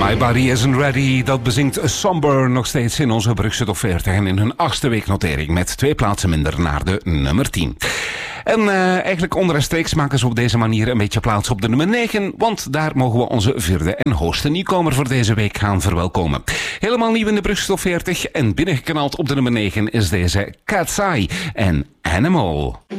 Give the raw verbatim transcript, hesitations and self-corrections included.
My Body Isn't Ready, dat bezingt Somber nog steeds in onze Brugse Top veertig en in hun achtste weeknotering met twee plaatsen minder naar de nummer tien. En uh, eigenlijk onderstreeks maken ze op deze manier een beetje plaats op de nummer negen, want daar mogen we onze vierde en hoogste nieuwkomer voor deze week gaan verwelkomen. Helemaal nieuw in de Brugse Top veertig en binnengeknald op de nummer negen is deze Cat's Eye en Animal.